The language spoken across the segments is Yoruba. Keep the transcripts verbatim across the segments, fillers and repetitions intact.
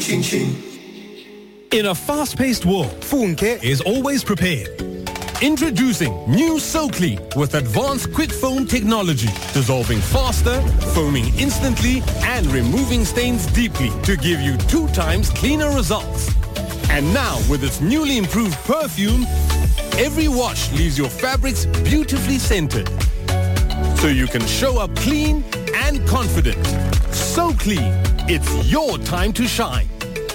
ching, ching. In a fast-paced world, Funke is always prepared. Introducing new SoClean with advanced quick foam technology, dissolving faster, foaming instantly, and removing stains deeply to give you two times cleaner results. And now, with its newly improved perfume, every wash leaves your fabrics beautifully scented. So you can show up clean and confident. So clean, it's your time to shine.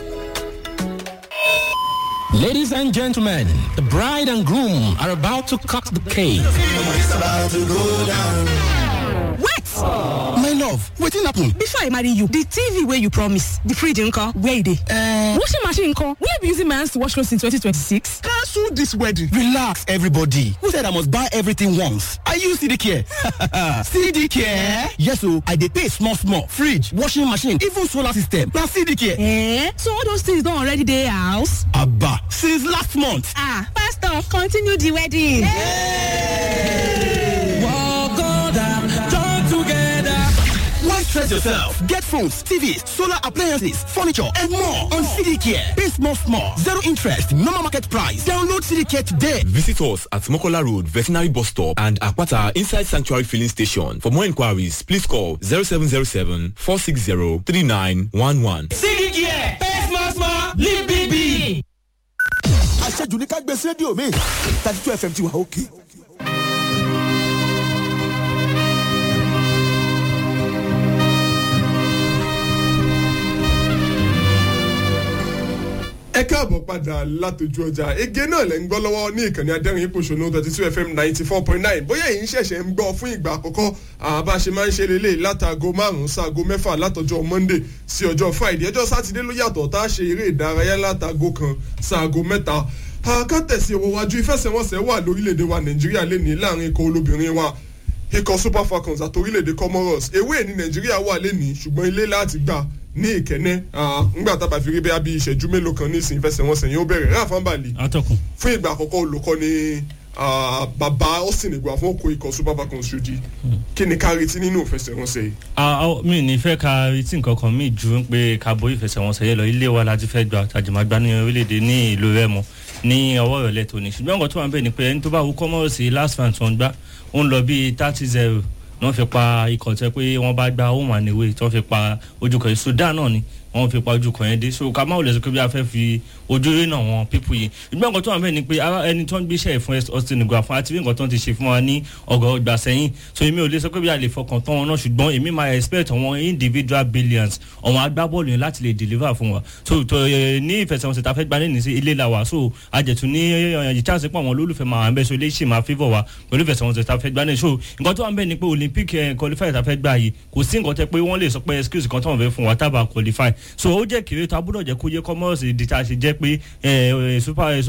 Ladies and gentlemen, the bride and groom are about to cut the cake. It's about to go down. What? My love, wetin happen? Before I marry you, the T V where you promise, the fridge nko, where it is? Uh, Washing machine nko, will you be using my hands to wash clothes in twenty twenty-six? Cancel this wedding. Relax, everybody. Who said I must buy everything once? I use C D Care. C D Care? Yes, so I dey pay small, small. Fridge, washing machine, even solar system. Now C D Care. Eh? So all those things don't already dey house? Abba, since last month. Ah, pastor, continue the wedding. Why stress yourself? Get phones, T Vs, solar appliances, furniture, and more on C D Care. Pay small, small. Zero interest, normal market price. Download C D Care today. Visit us at Mokola Road, Veterinary Bus Stop, and Akwata inside Sanctuary Filling Station. For more inquiries, please call zero seven zero seven, four six zero, three nine one one. C D Care. Pay small, small. Live big, big. Aṣẹ́jú ní ká gbé sí rédíò mi thirty-two F M ti wà òkè. ẹ káàbọ̀ padà látọjú ọjà ege náà lẹ́ ń gbọ́ lọ́wọ́ ní ìkànnì adẹ́rìn ìpòṣónú thirty-two F M ninety-four point nine bóyá èyí ń ṣẹ̀ṣẹ̀ ń gbọ́ fún ìgbà àkọ́kọ́ àbá ṣe máa ń ṣe lélẹ̀ látago márùn-ún sáago mẹ́fà látọjọ́ Monday sí ọjọ́ Friday ọjọ́ sátidé ló yàtọ̀ tá a ṣe eré ìdárayá látago kan sáago mẹ́ta àkàtẹ̀sí owó wájú ìfẹsẹ̀wọnsẹ̀ wà lórílẹ̀‐èdè wa Nàìjíríà lẹ́ni láàrin ikọ̀ olóbìnrin wa ikọ̀ Super Falcons àti orílẹ̀‐èdè Comoros ewé ní Nàìjíríà wà lẹ́ni ṣùgbọ́n ilé láti gbà ní ìkẹ́nẹ́ ńgbà tábà fi rí bẹ́ẹ̀ bí ìṣẹ́jú mélòó kan ní ìsìn ìfẹsẹ̀wọnsẹ̀ yẹn ó bẹ̀rẹ̀ Ráfà Mbàlì fún ìgbà àkọ́kọ́ olùkọ́ ni bàbá Austin Egua fún okò ikọ̀ Super Falcons ṣojú kí ni ká retí nínú ìfẹsẹ̀wọnsẹ̀ yìí. mi ní fẹ́ ká retí nǹkan kan míì ju pé ká borí ìfẹsẹ̀wọnsẹ̀ yẹn lọ ilé wa láti fẹ́ gba àjùmọ̀gbá ní orílẹ̀-èdè ní ìlú Rẹ́mọ ní ọwọ́ ìrọ̀lẹ́ tòní ṣùgbọ́n nǹkan tó wà ń bẹ̀ ni pé ẹni tó bá wù Comoros last round tó ń gbá ó ń lọ bíi thirty zero wọ́n fi pa ikọ̀ tẹ́ pé wọ́n bá gba home and away tí wọ́n fi pa ojú kan Sudan náà ni wọ́n fi pa ojú kan yẹn dé so ká má wò lẹ́sọ̀ pé bí a fẹ́ fi ojú rí náà wọn pípù yìí ìgbà nǹkan tó wà bẹ́ẹ̀ ni pé ẹni tó ń gbéṣẹ́ fún Austin Egua fún àti bí nǹkan tó ń ti ṣe fún wa ní ọgọ́ ọgbà sẹ́yìn so èmi ò lè sọ pé bí a lè fọkàn tán wọn náà ṣùgbọ́n èmi máa expect àwọn individual billions àwọn agbábọ́ọ̀lù yẹn láti lè deliver fún wa so ní ìfẹsẹ̀wọnsẹ̀ tá a fẹ́ gba ní ìsí ilé la wa so àjẹ̀tún ní chance pọ̀ àwọn olólùfẹ́ máa wà ń bẹ́ so ilé ṣì máa favour wa pẹ̀lú ìfẹsẹ̀wọnsẹ̀ tá a fẹ́ gba ní so nǹkan tó wà ń bẹ́ẹ̀ ni pé Olympic qualifier tá a fẹ́ gbà yìí kò sí nǹkan tẹ́ pé wọ́n lè sọ pé excuse kan tó wọ́n fẹ́ fún wa tábà qualify so ó jẹ́ kéré tó a gbọ́dọ̀ jẹ́ kó yẹ Comoros di tá a ṣe jẹ́ pé super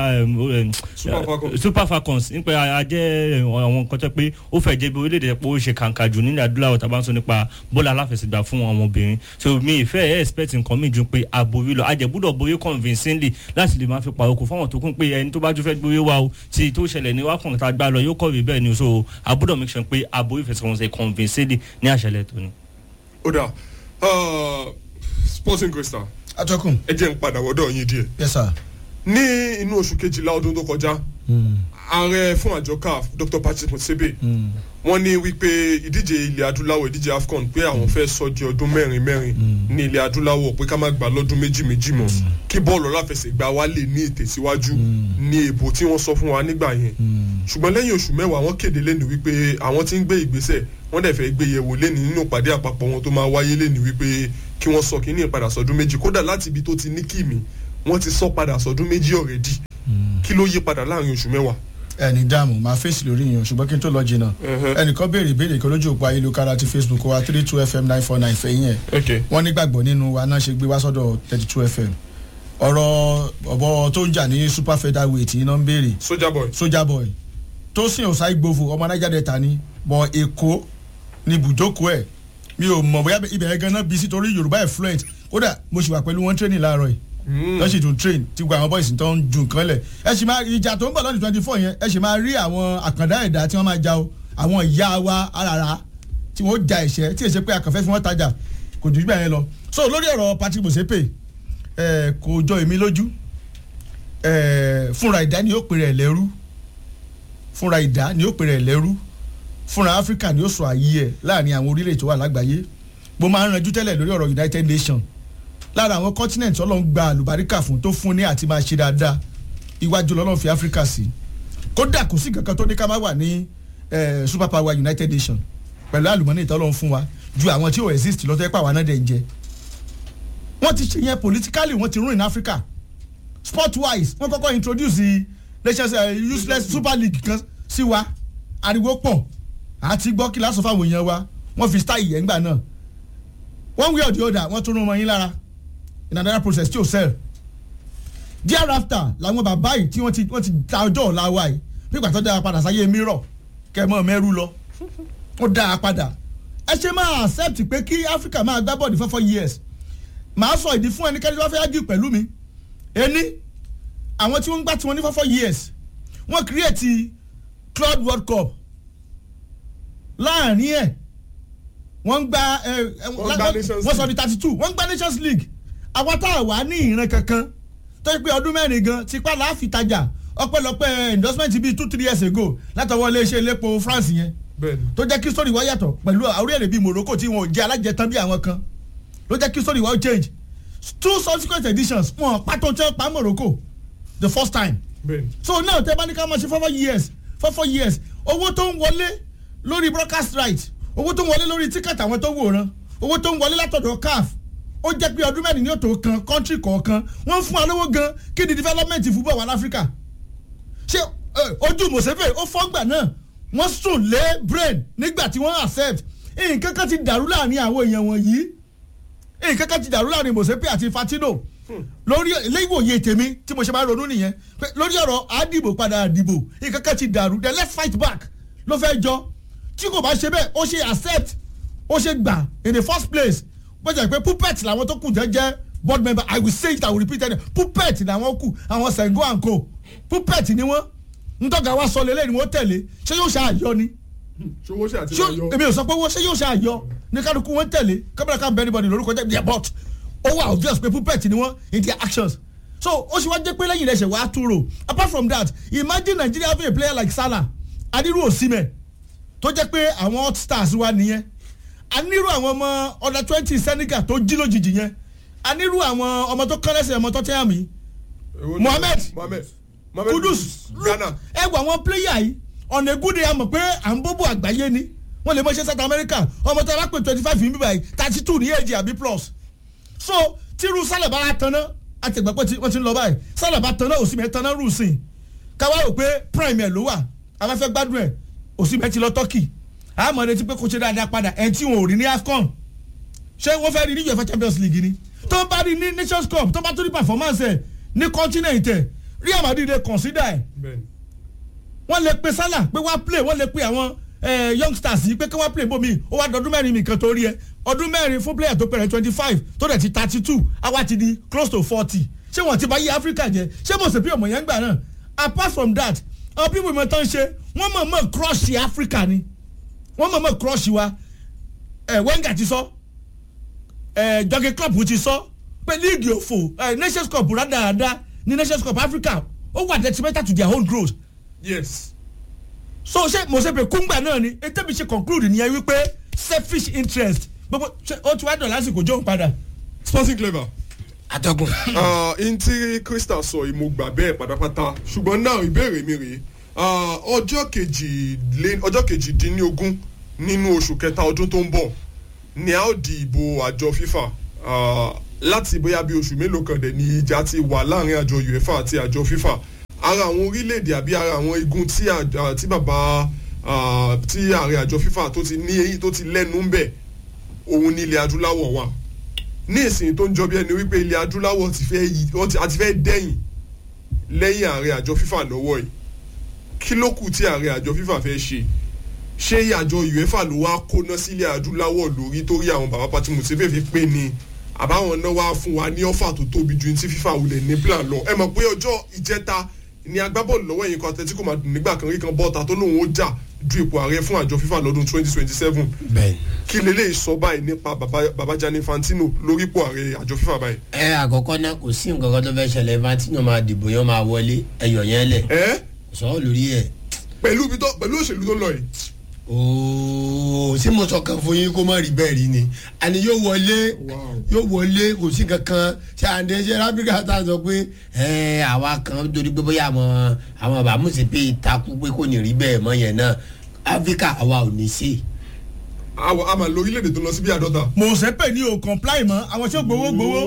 super Super Falcons nípa ajẹ́ àwọn nǹkan tẹ́ pé ó fẹ́ jẹ́ bí orílẹ̀-èdè pé ó ṣe kàǹkà jù nílẹ̀ adúláwọ̀ tá a bá ń sọ nípa bọ́ọ̀lù aláfẹsẹ̀gbá fún ọmọbìnrin so mi ìfẹ́ ẹ̀ expect nǹkan mi ju pé àborí lọ ajẹ́ gbọ́dọ̀ borí convincingly láti lè máa fi pàrọ̀kù fáwọn tó kún pé ẹni tó bá tún fẹ́ gbórí wa o tí tó ṣẹlẹ̀ ní wákàn tá a gbá lọ yóò kọ̀ rí bẹ́ẹ̀ ni so àbúdọ̀ make sure pé àborí fẹsẹ̀wọnsẹ̀ convincingly ní àṣẹlẹ̀ tó ni. ó dà Sporting Crystal atọ́kùn ẹ jẹ́ ń padà wọ́dọ̀ yín díẹ̀. Yes sir. ní inú oṣù kejìlá ọdún tó kọjá ààrẹ fún àjọ C A F Doctor Patrick Motsepe wọ́n ní wípé ìdíje ilẹ̀ adúláwọ̀ ìdíje AFCON pé àwọn fẹ́ sọ di ọdún mẹ́rin mẹ́rin ní ilẹ̀ adúláwọ̀ pé ká má gbà lọ́dún méjì méjì mọ́ kí bọ́ọ̀lù aláfẹsẹ̀gbá wa lè ní ìtẹ̀síwájú ní èbò tí wọ́n sọ fún wa nígbà yẹn ṣùgbọ́n lẹ́yìn oṣù mẹ́wàá wọ́n kéde lẹ́nu wípé àwọn tí ń gbé ìgbésẹ̀ wọ́n dẹ̀ fẹ́ gbé yẹ̀wò lẹ́ni nínú ìpàdé àpapọ̀ wọn tó máa wáyé lẹ́ni wípé kí wọ́n sọ kíní ìpadà sọdún méjì kódà láti ibi tó ti ní kìmí wọ́n ti sọ padà sọdún méjì already kí ló yí padà láàrin oṣù mẹ́wàá. ẹni dààmú máa fèsì lórí yẹn ṣùgbọ́n kí n tó lọ jìnnà ẹnìkan béèrè ìbéèrè kan lójú òpó ayélujára ti Facebook wa three two F M nine four nine fẹ̀yìn ẹ̀ wọ́n nígbàgbọ́ nínú wa náà ṣe gbé wá sọ́dọ̀ thirty two F M ọ̀rọ̀ ọ̀bọ tó ń jà ní super featherweight iná ń béèrè Soldier Boy Soldier Boy tó sìn ọ̀sá ìgbòfò ọmọ Niger Delta ni bọ̀ Èkó ní ibùjókòó ẹ̀ mi ò mọ̀ bóyá ibẹ̀ gan náà bí sí torí Yorùbá ẹ̀ fluent kódà mo sì wà pẹ̀lú wọn training láàárọ̀ yìí lọ́ sì tún train tí gba àwọn boys tó ń ju nǹkan lẹ̀ ẹ sì máa ìjà tó ń bọ̀ lọ́dún twenty four yẹn ẹ sì máa rí àwọn àkàndá ẹ̀dá tí wọ́n máa ja o àwọn ìyá wa arara tí wọ́n ja ẹ̀ṣẹ́ tí èsè pé àkànfẹ́ fi wọ́n tajà kò jù bẹ́ẹ̀ yẹn lọ so lórí ọ̀rọ̀ Patrick Motsepe ẹ kò jọ èmi lójú ẹ fúnra ìdá ni ó pèrè ẹ lẹ́rú fúnra ìdá ni ó pèrè ẹ lẹ́rú fúnra Áfíríkà ni ó sọ àyè ẹ láàrin àwọn orílẹ̀ tó wà lágbàáyé mo máa ń ranjú tẹ́lẹ̀ lórí ọ̀rọ̀ United Nations lára àwọn continent Ọlọ́run gba àlùbáríkà fún tó fún ní àti máa ṣe dáadáa iwájú lọ́lọ́run fi Áfíríkà sí kódà kò sí kankan tó ní ká má wà ní super power United Nations pẹ̀lú àlùmọ́nì ìtọ́lọ́run fún wa ju àwọn tí ò exist lọ́tọ́ ẹ̀pà wa náà dẹ̀ ń jẹ wọ́n ti ṣe yẹn politically wọ́n ti run in Africa sport wise wọ́n kọ́kọ́ introduce the nations uh, useless super league kan sí wa ariwo pọ̀ àti gbọ́ kí lásán fáwọn èèyàn wa wọ́n fi style yẹn gbà náà one way or the other wọ́n tún rún ọmọ yín lára in another process tí ò sell thereafter làwọn bàbá yìí tí wọ́n ti wọ́n ti ta ọjọ́ ọ̀la wa yìí nígbà tó dára padà sáyé mirror kẹmọ́ mẹ́rù lọ ó dára padà ẹ ṣe máa accept pé kí Africa máa gbá bọ́ọ̀dù for four years màá sọ ìdí fún ẹnikẹ́ni tó bá fẹ́ argue pẹ̀lú mi ẹni àwọn tí wọ́n ń gbá tí wọ́n ní for four years wọ́n create club world cup láàrin ẹ̀ wọ́n ń gbá wọ́n sọ di thirty two wọ́n ń gbá Nations League àwọn tá a wà ní ìran kankan tó yẹ pé ọdún mẹ́rin gan tipa láàfin tajà ọpẹ́lọpẹ́ endorsement bíi two three years ago látọwọ́ iléeṣẹ́ iléepo France yẹn tó jẹ́ kí story wa yàtọ̀ pẹ̀lú orílẹ̀-èdè bíi Morocco tí wọn ò jẹ́ alájẹtán bí àwọn kan ló jẹ́ kí story wa change two subsequent editions wọn pàtó tí wọ́n pa Morocco the first time so now tẹ́ bá ní ká máa ṣe for four years for four years owó tó ń wọlé lórí broadcast right owó tó ń wọlé lórí ticket àwọn tó wòran owó tó ń wọlé látọ̀dọ̀ C A F ó jẹ́ pé ọdún mẹ́rin ní òtò kan country kọ̀ọ̀kan wọ́n fún wa lówó gan kí ni development football wà láfíríkà ṣé ojú mọ̀sẹ́fẹ̀ ó fọ́ngbà náà wọ́n sùn lé brain nígbà tí wọ́n accept nǹkan kan ti dàrú láàrin àwọn èèyàn wọ̀nyí nǹkan kan ti dàrú láàrin mọ̀sẹ́fẹ̀ àti Fatino lórí iléèwòye tèmi tí mo ṣe máa ronú nìyẹn lórí ọ̀rọ̀ àdìbò padà àdìbò nǹkan kan ti dàrú then let's fight back ló fẹ́ jọ tí kò bá ṣe bẹ́ẹ̀ ó ṣe accept ó ṣe gbà in the first place bó jẹ́ pé puppet làwọn tó kù jẹ́ jẹ́ board member I will say it I will repeat it puppet làwọn kù àwọn Sengo and co puppet ni wọ́n ntọ́ga wa sọ lélẹ́yìn ni wọ́n tẹ̀lé ṣé yóò ṣe àyọ ni ṣòwò ṣe àti àyọ èmi ò sọ pé wọ́n ṣé yóò ṣe àyọ ní kálukú wọ́n tẹ̀lé kábàlà ká bẹ́ẹ̀ anybody lórúkọ jẹ́ their but ó wà obvious pé puppet ni wọ́n in their actions so ó ṣe wá jẹ́ pé lẹ́yìn rẹ̀ ṣe wá túrò apart from that imagine Nigeria having a player like Salah Adiru Osimhen tó jẹ́ pé àwọn hot stars wa nìyẹn anirú àwọn ọmọ under twenty Senegal tó jí lójijì yẹn anirú àwọn ọmọ tó kán lẹ́sẹ̀ ọmọ tó tẹ́ àmì Mohammed Kudus Ghana ẹ wọ àwọn player yìí ọ̀nà egúnde àmọ̀ pé à ń bóbó àgbáyé ni wọ́n lè mọ iṣẹ́ South America ọmọ tó alápè twenty five yìí bíbáyìí thirty two ní èjì àbí plus so tírú Salah bá tanná àtẹ̀gbẹ́ pé wọ́n ti ń lọ báyìí Salah bá tanná Osimhen tanná rúùsìn káwá rò pé prime ẹ̀ ló wà àwọn afẹ́ gbádùn ẹ̀ Osimhen ti lọ Turkey àmọ́ retí pé kò ṣe dáadáa padà ẹ̀ tí wọn ò rí ní AFCON ṣé wọ́n fẹ́ rí ní UEFA Champions League ni tó bá rí ní Nations Cup tó bá tó ní performance ẹ̀ ní continent ẹ̀ Real Madrid lè consider ẹ̀ wọ́n lè pe Salah pé wá play wọ́n lè pe àwọn youngsters yìí pé kí wọ́n play bómi ó wá dọdún mẹ́rin mi kan tó rí ẹ ọdún mẹ́rin fún player tó pẹ̀rẹ̀ twenty five tó dẹ̀ ti thirty two àwa ti di close to forty ṣé wọ́n ti bá yí Africa jẹ́ ṣé mo sì bí ọmọ yẹn gbà náà apart from that àwọn people mi tán ṣe wọ́n mọ̀ mọ̀ crush Africa ni wọ́n mọ̀ mọ̀ crush wa ẹ̀ Wenger ti sọ ẹ̀ Jurgen Klopp ti sọ pé league òfò ẹ̀ Nations Cup rádaràda ní Nations Cup Africa ó wà detrimental to their own growth. yes. so ṣé mo ṣe pé kúngbà náà ni ètò mi ṣe conclude nìyẹn wípé selfish interest gbogbo ó ti wá dọ̀ lásìkò jóun padà. Sporting Clever. àtọ̀gùn. n tí Crystal sọ yìí mo gbà bẹ́ẹ̀ pátápátá ṣùgbọ́n náà ìbéèrè mi rèé ọjọ́ kejìdínlógún nínú oṣù kẹta ọdún tó ń bọ̀ ni a ó di ìbò àjọ FIFA láti bóyá bí oṣù mélòó kan dẹ̀ ni ìjà ti wà láàrin àjọ UEFA àti àjọ FIFA ara àwọn orílẹ̀-èdè àbí ara àwọn igun tí tí bàbá tí ààrẹ àjọ FIFA tó ti ní eyín tó ti lẹ́nu ń bẹ̀ òun ní ilẹ̀ adúláwọ̀ wà ní ìsìn tó ń jọ bí ẹni wípé ilẹ̀ adúláwọ̀ ti fẹ́ yí àti fẹ́ dẹ́yìn lẹ́yìn ààrẹ àjọ FIFA lọ́wọ́ yìí kí ló kù tí ààrẹ àjọ FIFA fẹ́ ṣe ṣé àjọ UEFA ló wá kóná sílẹ̀ adúláwọ̀ lórí torí àwọn bàbá pati Musefe fi pé ni àbáwọn náà wá fún wa ní ọ́fà tó tóbi ju tí FIFA wulẹ̀ ní plan lọ ẹ mọ̀ pé ọjọ́ ìjẹta ni agbábọ́ọ̀lù lọ́wọ́ yìí kan Atletico Madrid nígbà kan rí kan bọ́ọ̀ta tó lóun ó jà du ipò ààrẹ fún àjọ FIFA lọ́dún twenty twenty seven. bẹ́ẹ̀ kí leléyìí sọ báyìí nípa baba Gianni Infantino lórí ipò ààrẹ àjọ FIFA báyìí. ẹ àkọ́kọ́ náà kò sí nǹkan kan tó fẹ́ ṣẹlẹ̀ Infantino máa dìbò yẹn máa wọlé ẹyọ yẹn lẹ̀ sọ lórí ẹ̀. pẹ̀lú ibi tó pẹ̀lú òṣèlú tó lọ yìí. ooo ṣé mo sọ kan fún yín kó má rí bẹ́ẹ̀ rí ni àní yóò wọlé yóò wọlé kò sí kankan ṣe àǹdẹ ṣe rábíkà tá a sọ pé ẹ àwa kan torí pé bóyá àwọn àwọn bàmúṣe pé ìtakú pé kò ní rí bẹ́ẹ̀ mọ́ yẹn náà áfíríkà àwa ò ní ṣe. àwọn àmà lórílẹ̀‐èdè tó lọ sí bí àádọ́ta. mọ̀ọ́sẹ́pẹ̀ ni o comply mọ́ àwọn tí ó gbowó gbowó.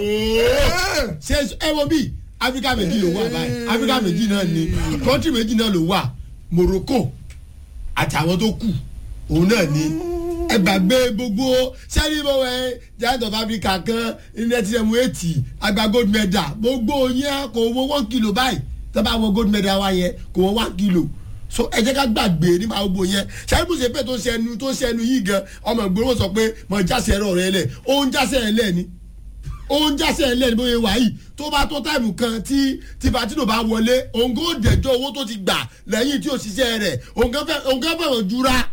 ṣé ẹ wo bí áfíríkà méjì ló wà báyìí áfíríkà méjì náà ni kọ́ńtì méjì náà ló wà Morocco àtàwọn tó kù òun náà ni ẹ gbàgbé gbogbo sẹ́ni bọ́wẹ́ giant of Africa kan nineteen eighty àgbà gold medal gbogbo yẹn kò wọ one kilo báyìí tẹ́ bá wọ gold medal wa yẹn kò wọ one kilo so ẹ jẹ́ ká gbàgbé nípa gbogbo yẹn sẹ́ni bó ṣe pé tó ṣẹnu tó ṣẹnu yìí gan ọmọ ìgboro sọ pé mọ̀ jásẹ̀ ẹ̀rọ rẹ lẹ̀ ó ń jásẹ̀ ẹ̀ lẹ̀ ni ó ń jásẹ̀ ẹ̀ lẹ̀ ni bóyá wà yìí tó bá tó táìmù kan tí tí Infantino bá wọlé òun kò dẹjọ́ owó tó ti gbà lẹ́yìn tí òṣìṣẹ́ rẹ̀ òun kàn fẹ́ràn jura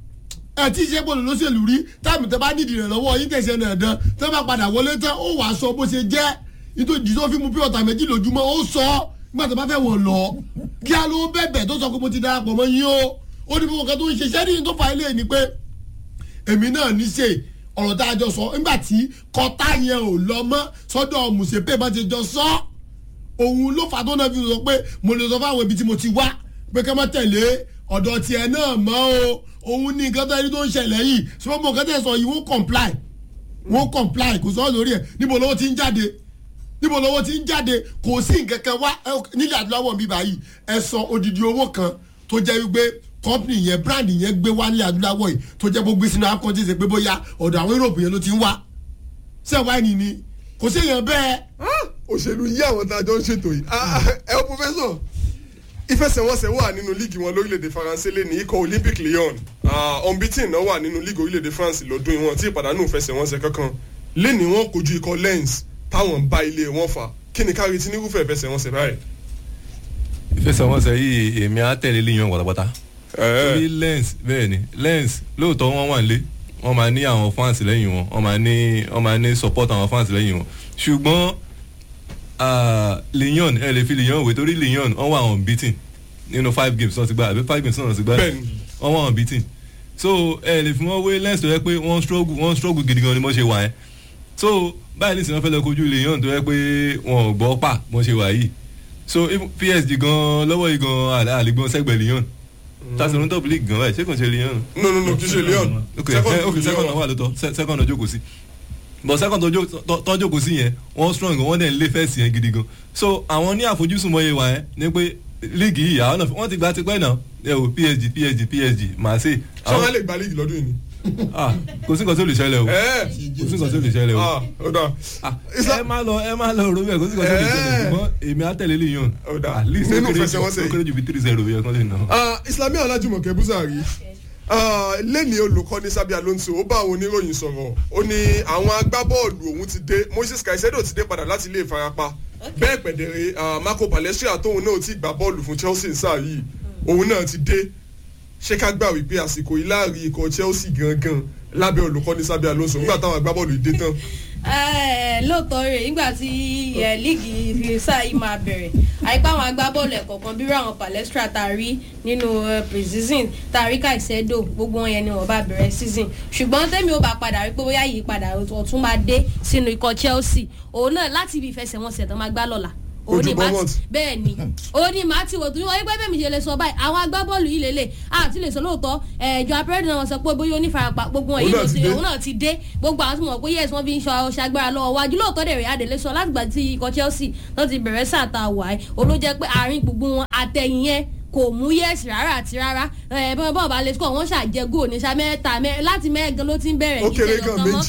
ẹ tí ṣe bọ́ọ̀lù lóṣèlú rí táìmù tó bá nídìí rẹ̀ lọ́wọ́ yín tẹ̀sẹ̀ náà dán tó bá padà wọlé tán ó wàá sọ bó ṣe jẹ́ nítorí tó fi mu pé ọ̀tà méjì lójúmọ́ ó sọ nígbà tó bá fẹ́ wọ̀ lọ kí á ló bẹ̀bẹ̀ tó sọ pé mo ti darapọ̀ mọ́ yín o ó ní fún ọkàn tó ń ṣe sẹ́ni tó fa ilé ni pé èmi náà ní ṣe ọ̀rọ̀ tá a jọ sọ nígbà tí kọ́tà yẹn ò lọ mọ́ sọ́dọ̀ mùsèpé bá ti jọ sọ òun ló fà tó náà fi sọ pé mo lè sọ fáwọn ibi tí mo ti wá pé ká má tẹ̀lé ọ̀dọ̀ tiẹ̀ náà mọ́ o òun ní nǹkan tó ẹni tó ń ṣẹlẹ̀ yìí ṣùgbọ́n mo nǹkan tẹ̀ sọ yìí wọ́n comply wọ́n comply kò sọ lórí ẹ̀ níbo lọ́wọ́ ti ń jáde níbo lọ́wọ́ ti ń jáde kò sí nǹkan kan wá nílẹ̀ adúláwọ̀ mi báyìí ẹ sọ odidi owó kan tó jẹ́ wípé company yẹn brand yẹn gbé wá nílẹ̀ adúláwọ̀ yìí tó jẹ́ gbogbo sínú akọ́ntì ṣe pé bóyá ọ̀dọ̀ àwọn Europe yẹn ló ti ń wá ṣé wáyé ni ni kò sí èèyàn bẹ́ẹ̀. òṣèlú yí àwọn tá a jọ ń ṣètò yìí ẹ ọ pọfẹsọ ìfẹsẹ̀wọnsẹ̀ wà nínú líìgì wọn lórílẹ̀‐èdè faransé lé ní ikọ̀ olympic lyon unbeaten náà wà nínú líìgì orílẹ̀‐èdè france lọ́dún ìwọ̀n tí ìpàdánù ìfẹsẹ̀wọnsẹ̀ kankan lé ní wọn kojú ikọ̀ lens táwọn ń bá ilé wọn fà kí ni kárí tí nírúfẹ́ ìfẹsẹ̀wọnsẹ̀ báyìí. ìfẹsẹ̀wọnsẹ̀ yìí èmi á tẹ̀lé lyon pátápátá torí lens bẹ́ẹ̀ ni lens lóòótọ́ wọ́n wà nílé wọ́n máa ní àwọn fans lẹ́yìn wọn wọ́n máa ní wọ́n máa ní support àwọn fans lẹ́yìn wọn ṣùgbọ́n lyon ẹ lè fi lyon wé torí lyon wọ́n wà unbeaten nínú five games wọ́n ti gbá àbí five games wọ́n ti gbá wọ́n wà unbeaten so ẹ lè fi wọ́n wé lens tó yẹ pé wọ́n struggle wọ́n struggle gidi gan ni wọ́n ṣe wà yẹn so báyìí ní sinmi wọ́n fẹ́ lọ kojú lyon tó yẹ pé wọ́n ò gbọ́ pa wọ́n ṣe wà yìí so P S G gan lọ́wọ́ yìí gan àlègbọ́n sẹ́gbẹ̀ẹ́ lyon tasirun top league gan báyìí ṣé kò ṣe lyon. no no no kì í ṣe lyon. ok ok second náà wà lóòótọ́ second náà jókòó sí but second tó jókòó sí yẹn wọ́n strong wọ́n dẹ̀ ń lé fẹ́ẹ̀sì yẹn gidi gan so àwọn ní àfojúsùn mọ́ye wà yẹn ní pé league yìí àwọn náà wọ́n ti gba tipẹ́ náà ẹ o P S G P S G P S G Marseille. ṣé wọ́n lè gba league lọ́dún yìí ni. ah kò sí nǹkan tó lè ṣẹlẹ̀ o kò sí nǹkan tó lè ṣẹlẹ̀ o ẹ má lọ ẹ má lọ rò bẹ́ẹ̀ kò sí nǹkan tó lè ṣẹlẹ̀ ṣùgbọ́n èmi á tẹ̀lé lyon at least ó kéré ju bí three zero yẹ kán lè nà. Islamiyah Ọlájùmọ̀kẹ́ Búsàrí lẹ́ni olùkọ́ni Xabi Alonso ó bá àwọn oníròyìn sọ̀rọ̀ ó ní àwọn agbábọ́ọ̀lù òun ti dé Moses Caicedo ti dé padà láti ilé ìfarapa bẹ́ẹ̀ pẹ̀dẹ̀rẹ̀ Marco Palestra tóun náà ti gbá bọ́ọ̀lù fún Chelsea sáà yìí òun náà ti dé ṣé ká gbà wípé àsìkò yìí láàrin ikọ̀ Chelsea gangan lábẹ́ olùkọ́ni Xabi Alonso nígbà táwọn agbábọ́ọ̀lù dé tán. lóòótọ́ rẹ̀ nígbà tí líìgì sáà yìí máa bẹ̀rẹ̀ àìpá àwọn agbábọ́ọ̀lù ẹ̀kọ̀ọ̀kan bí àwọn Palestra tá a rí nínú pre-season tá a rí Caicedo gbogbo wọn yẹn ni wọ́n bá bẹ̀rẹ̀ season ṣùgbọ́n tẹ́mi ò bá padà rí pé bóyá yìí padà ọ̀tún máa dé sínú ikọ̀ Chelsea òun náà láti ibi ìfẹsẹ̀wọnsẹ̀ tó máa gbá lọ́la ojú bọ́mọ̀t bẹ́ẹ̀ ni òní màá ti wò tó wọ́n pẹ́ bẹ́ẹ̀ mi ṣe lè sọ báyìí àwọn agbábọ́ọ̀lù yìí lélẹ̀ àti lè sọ lóòótọ́ ẹ̀jọ̀ apẹ́rẹ́dì náà wọ́n sọ pé bóyá onífarapa gbogbo wọn yìí òun náà ti dé gbogbo àwọn tí mo mọ̀ pé yẹ́s wọ́n fi ń ṣàgbára lọ́wọ́ wájú lóòótọ́ dẹ̀ rẹ̀ adèlé sọ látìgbà tí ikọ̀ Chelsea náà ti bẹ̀rẹ̀ sáà ta wà ẹ́ olójẹ́ pé àárín gbogbo wọn àtẹ̀yìn yẹn kò mú yẹ́sì rárá àti rárá ẹ bọ́n bọ́n bá lè sọ wọ́n ṣàjẹ góò ní sa mẹ́ta láti mẹ́ẹ̀gan ló ti ń bẹ̀rẹ̀ ìṣẹ̀lẹ̀ kan mọ́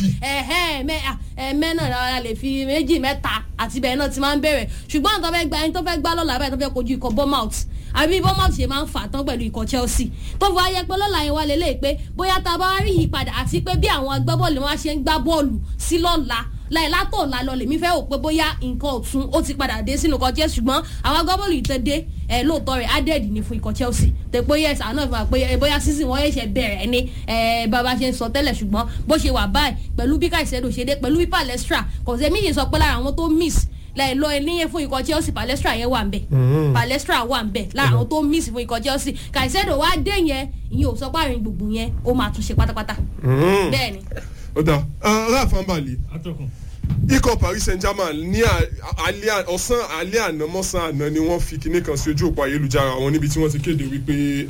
ẹ̀ẹ́ náà rárá lè fi méjì mẹ́ta àti bẹ́ẹ̀ náà ti máa ń bẹ̀rẹ̀ ṣùgbọ́n tó fẹ́ gba ẹni tó fẹ́ gbá lọ́la báyìí tó fẹ́ kojú ikọ̀ Bournemouth àbí Bournemouth ṣe máa ń fà tán pẹ̀lú ikọ̀ Chelsea tó fi wáyé pé lọ́la yẹn wá lélẹ̀ pé bóyá tá a bá rí ìyípadà àti pé bí àwọn agbábọ́ọ̀lù wọn ṣe ń gbá bọ́ọ̀lù sí lọ́la láì látọ̀ ọ̀la lọ lèmi fẹ́ wò pé bóyá nǹkan ọ̀tún ó ti padà dé sínú ikọ̀ Chelsea ṣùgbọ́n àwọn agbábọ́ọ̀lù ìtẹ̀dé ẹ̀ lóòótọ́ rẹ̀ added ni fún ikọ̀ Chelsea tẹ̀ pé yes àwọn náà fi máa pé bóyá season wọ́n ṣẹ̀ṣẹ̀ bẹ̀rẹ̀ ni bàbá ṣe ń sọ tẹ́lẹ̀ ṣùgbọ́n bó ṣe wà báyìí pẹ̀lú bí Caicedo ṣe dé pẹ̀lú bí Palestra kò sẹ́mi yìí sọ pé lára àwọn tó miss láì lọ ẹníyẹn fún ikọ̀ Chelsea Palestra yẹn wà ń bẹ̀ Palestra wà ń bẹ̀ lára àwọn tó miss fún ikọ̀ Chelsea Caicedo wá dé yẹn ìyẹn ò sọ pé àrùn gbùngbùn yẹn ó máa tún ṣe pátápátá bẹ́ẹ̀ ni. ó dà ráàfà Mbali ikọ̀ Paris Saint-Germain ní ọ̀sán alẹ́ àná mọ́sán àná ni wọ́n fi kinní kan sí ojú òpó ayélujára wọn níbi tí wọ́n ti kéde wípé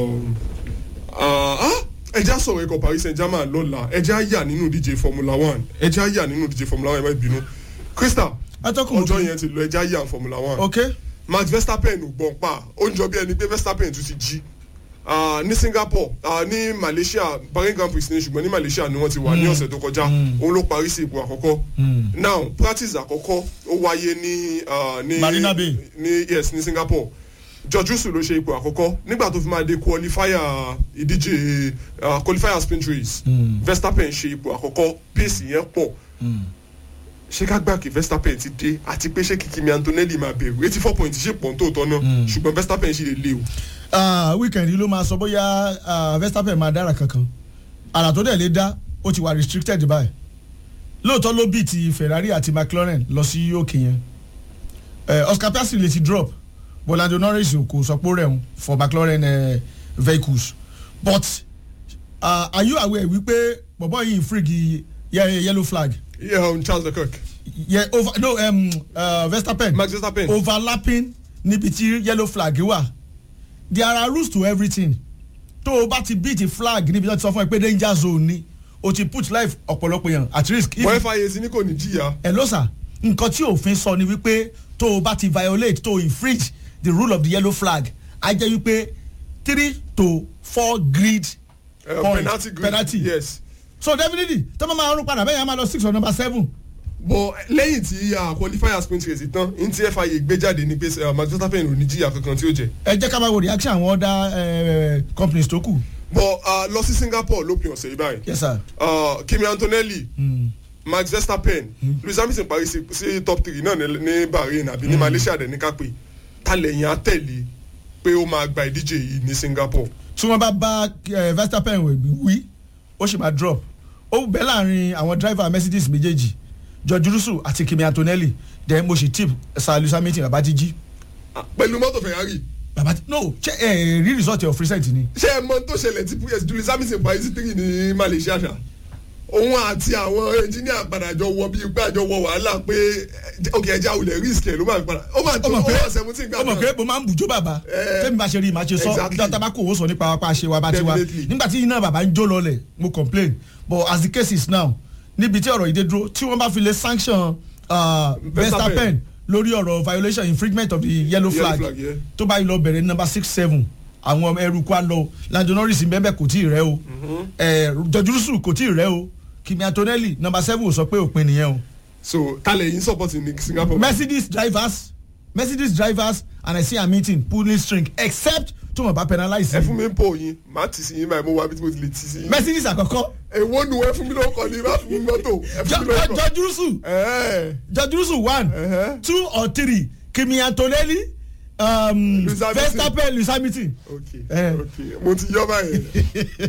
ẹja sọ̀rọ̀ ikọ̀ Paris Saint-Germain lọ́la ẹja yà nínú ìdíje Formula One ẹja yà nínú ìdíje Formula One ẹ má bínú Crystal ọjọ́ yẹn ti lọ ẹja yà Formula One okay. Max Verstappen ò gbọ̀n pa ó ń jọ bí ẹni pé Verstappen tún ti jí ní Singapore ní Malaysia Bahrain Grand Prix ní ṣùgbọ́n ní Malaysia ni wọ́n ti wà ní ọ̀sẹ̀ tó kọjá òun ló parí sí ipò àkọ́kọ́ now practice àkọ́kọ́ ó wáyé ní Marina Bay ní yes ní Singapore George Russell ló ṣe ipò àkọ́kọ́ nígbà tó fi máa dé qualifier ìdíje qualifier sprint race Verstappen ṣe ipò àkọ́kọ́ pace yẹn pọ̀ ṣé ká gbà kí Verstappen ti dé àti pé ṣé Kimi Antonelli máa bẹ̀rù eighty four point ṣe pọ̀ tó tọ́ náà ṣùgbọ́n Verstappen ṣì lè lé o. weekend yìí ló máa sọ bóyá Verstappen máa dára kankan àrà tó dẹ̀ lè dá ó ti wà restricted báyìí lóòótọ́ ló bí ti Ferrari àti McLaren lọ sí òkè yẹn Oscar Piastri lè ti drop but Lando Norris kò sọ pé ó rẹ̀ for McLaren uh, vehicles but uh, are you aware wípé bọ̀bọ̀ yìí frig yellow flag. Yeah, um, Charles Leclerc. Yeah, over no um uh, Verstappen. Max Verstappen. Overlapping níbi tí yellow flag wà. There are rules to everything. Tó o bá ti beat the flag níbi tí wọ́n ti sọ fún ẹ pé danger zone ni o ti put life ọ̀pọ̀lọpọ̀ yẹn at risk. Wọ́n F I A sí ní kò ní jìyà. Ẹ ló sà nǹkan tí òfin sọ ni wípé tó o bá ti violate tó o infringe the rule of the yellow flag á jẹ́ wípé three to four grid uh, point penalty grid. penalty. Yes. So definitely tó máa máa rún padà bẹ́ẹ̀ yẹn á máa lọ six or number seven. But lẹ́yìn tí qualifier sprint race tán ní tí F I A gbé jáde ní pé Max Verstappen ò ní jìyà kankan tí ó jẹ. ẹ jẹ́ ká máa wo reaction àwọn other companies tó kù. But lọ sí Singapore lópin ọ̀sẹ̀ yìí báyìí. Yes sir. Uh, Kimi Antonelli mm. Max Verstappen mm. Lewis Hamilton parí sí, sí top three náà ní Bahrain àbí ní mm. Malaysia dẹ̀ ní kápẹ́ talẹ̀yìn àtẹ̀lé pé ó máa gba ìdíje yìí ní Singapore. tí wọ́n bá bá Verstappen wí ó sì máa drop ó bẹ́ láàrin àwọn driver Mercedes méjèèjì George Russell àti Kimi Antonelli then mo sì tip Sir Lewis Hamilton bàbá ti jí. pẹ̀lú mọ́tò Ferrari. bàbá ti no ṣe ẹ rí result of recent ni. ṣé ẹ mọ tó ṣẹlẹ̀ tí Lewis Hamilton parí sí three ní Malaysia ṣá òun àti àwọn engineer padà jọ wọ bí pé àjọ wọ wàhálà pé ok ẹja olè risk ẹ ló máa padà ó máa tó over seventeen gbà. ó mọ̀ pé mo máa ń bùjó bàbá tẹ́mi bá ṣe rí i máa ṣe sọ dáadáa kò wọ́n sọ nípa apá ṣe wa bá ti wa nígbà tí iná bàbá ń jó lọlẹ̀ mo complain but as the case is now níbi tí ọ̀rọ̀ yìí dé dúró tí wọ́n bá fi lè sanction Verstappen lórí ọ̀rọ̀ violation infringement of the yellow flag tó bá yìí lọ bẹ̀rẹ̀ number six seven àwọn ẹrù kó a lọ Lando Norris bẹ́ẹ̀ kò tí ì rẹ́ o George Russell kò tí ì rẹ́ o Kimi Antonelli number seven ò sọ pé òpin nìyẹn o. so talẹ̀ yín support ní Singapore. Mercedes drivers Mercedes drivers and I see am meeting pulling string except tó mọ̀ bá penalize. ẹ fún mi ń pò yín màá tì sí yín báyìí mo wá bí mo ti lè tì sí yín. Mercedes àkọ́kọ́. èwo nu ẹ fún mi lóko ni bá fún mi mọ́tò. George Russell George Russell one two or three Kimi Antonelli um, Verstappen Lewis Hamilton. ok ok mo ti yọ báyìí.